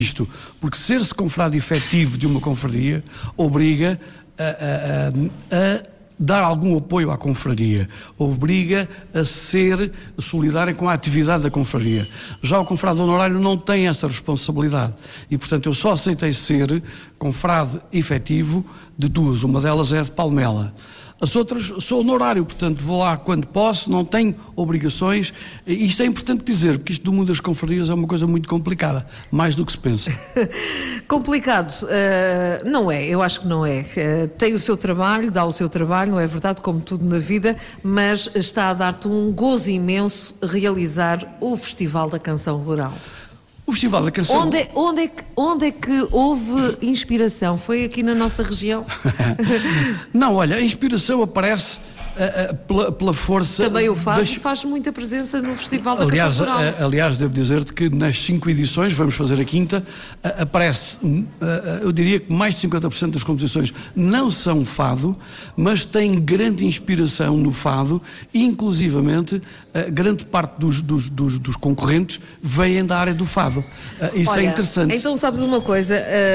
isto, porque ser-se confrade efetivo de uma confraria obriga a dar algum apoio à confraria, obriga a ser solidário com a atividade da confraria. Já o confrade honorário não tem essa responsabilidade e, portanto, eu só aceitei ser confrade efetivo de duas. Uma delas é a de Palmela. As outras sou honorário, portanto vou lá quando posso, não tenho obrigações. Isto é importante dizer, porque isto do mundo das confrarias é uma coisa muito complicada, mais do que se pensa. Complicado, não é, eu acho que não é. Tem o seu trabalho, dá o seu trabalho, não é verdade, como tudo na vida, mas está a dar-te um gozo imenso realizar o Festival da Canção Rural. O Festival da Canção... Onde é que houve inspiração? Foi aqui na nossa região? Não, olha, a inspiração aparece pela força... Também o fado faz muita presença no Festival da Canção Rural. Aliás, devo dizer-te que nas 5 edições, vamos fazer a quinta, aparece, eu diria que mais de 50% das composições não são fado, mas têm grande inspiração no fado e, inclusivamente, grande parte dos concorrentes vêm da área do fado. Isso é interessante. Então, sabes uma coisa?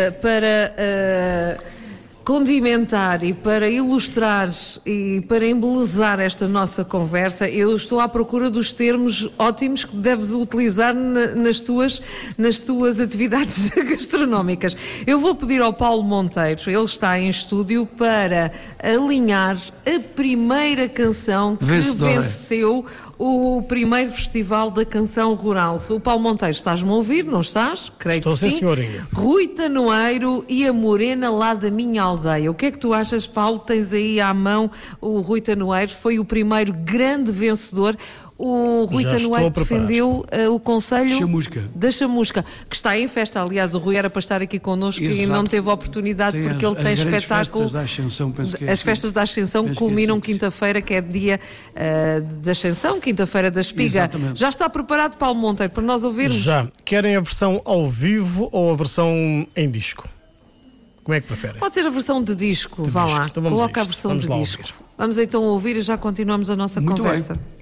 Para condimentar e para ilustrar e para embelezar esta nossa conversa, eu estou à procura dos termos ótimos que deves utilizar nas tuas atividades gastronómicas. Eu vou pedir ao Paulo Monteiro, ele está em estúdio, para alinhar a primeira canção que venceu o primeiro Festival da Canção Rural. O Paulo Monteiro, estás-me a ouvir, não estás? Creio que sim. Estou, sim, senhorinha. Rui Tanoeiro e a Morena lá da minha aldeia. O que é que tu achas, Paulo? Tens aí à mão o Rui Tanoeiro, foi o primeiro grande vencedor. O Rui Tanoeiro defendeu o Conselho da Chamusca, que está em festa. Aliás, o Rui era para estar aqui connosco. Exato. E não teve oportunidade porque ele tem espetáculo. Festas da Ascensão, penso que é as festas da Ascensão culminam quinta-feira, que é dia da Ascensão, quinta-feira da Espiga. Exatamente. Já está preparado, Paulo Monteiro, para nós ouvirmos? Já. Querem a versão ao vivo ou a versão em disco? Como é que preferem? Pode ser a versão de disco, vá lá. Então coloca a versão de disco. Vamos então ouvir e já continuamos a nossa conversa. Bem.